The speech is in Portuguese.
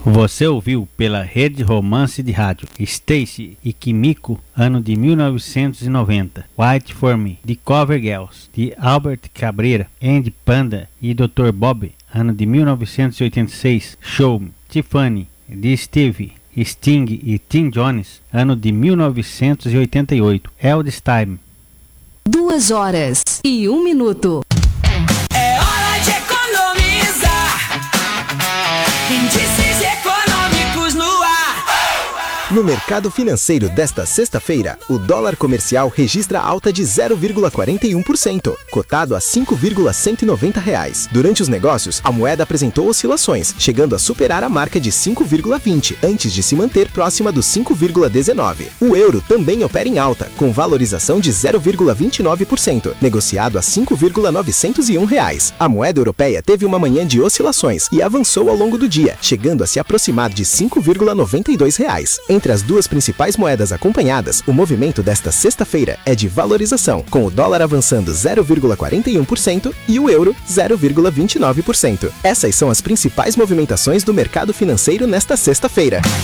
Você ouviu pela Rede Romance de Rádio Stacy e Kimiko, ano de 1990. White for Me, de Cover Girls, de Albert Cabrera, Andy Panda e Dr. Bob, ano de 1986. Show Me, Tiffany, de Stevie, Sting e Tim Jones, ano de 1988. Eldest Time. 2 horas e 1 minuto. É hora de economizar. Índices econômicos no ar. No mercado financeiro desta sexta-feira, o dólar comercial registra alta de 0,41%, cotado a R$ 5,190. Durante os negócios, a moeda apresentou oscilações, chegando a superar a marca de 5,20, antes de se manter próxima dos 5,19. O euro também opera em alta, com valorização de 0,29%, negociado a R$ 5,901. A moeda europeia teve uma manhã de oscilações e avançou ao longo do dia, chegando a se aproximar de R$ 5,92. Entre as duas principais moedas acompanhadas, o movimento desta sexta-feira é de valorização, com o dólar avançando 0,41% e o euro 0,29%. Essas são as principais movimentações do mercado financeiro nesta sexta-feira.